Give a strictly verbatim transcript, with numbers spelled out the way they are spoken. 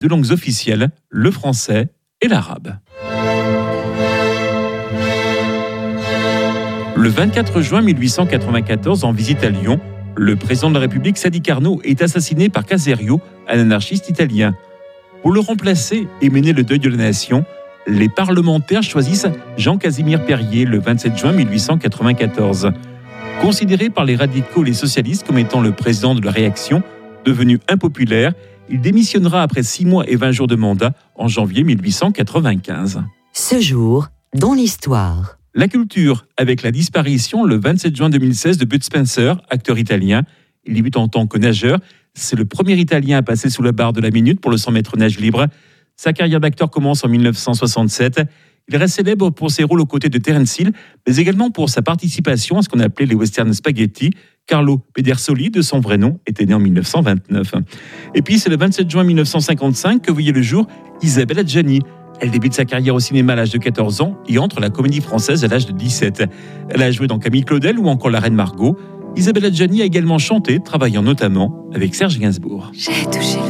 deux langues officielles, le français et l'arabe. Le vingt-quatre juin mille huit cent quatre-vingt-quatorze, en visite à Lyon, le président de la République, Sadi Carnot, est assassiné par Caserio, un anarchiste italien. Pour le remplacer et mener le deuil de la nation, les parlementaires choisissent Jean-Casimir Perier le vingt-sept juin mille huit cent quatre-vingt-quatorze. Considéré par les radicaux et les socialistes comme étant le président de la réaction, devenu impopulaire, il démissionnera après six mois et vingt jours de mandat en janvier mille huit cent quatre-vingt-quinze. Ce jour, dans l'histoire. La culture, avec la disparition le vingt-sept juin deux mille seize de Bud Spencer, acteur italien. Il débute en tant que nageur. C'est le premier Italien à passer sous la barre de la minute pour le cent mètres nage libre. Sa carrière d'acteur commence en mille neuf cent soixante-sept. Il reste célèbre pour ses rôles aux côtés de Terence Hill, mais également pour sa participation à ce qu'on appelait les westerns spaghetti. Carlo Pedersoli, de son vrai nom, était né en mille neuf cent vingt-neuf. Et puis c'est le vingt-sept juin mille neuf cent cinquante-cinq que voyait le jour Isabelle Adjani. Elle débute sa carrière au cinéma à l'âge de quatorze ans et entre à la Comédie Française à l'âge de dix-sept. Elle a joué dans Camille Claudel ou encore La Reine Margot. Isabelle Adjani a également chanté, travaillant notamment avec Serge Gainsbourg. J'ai touché le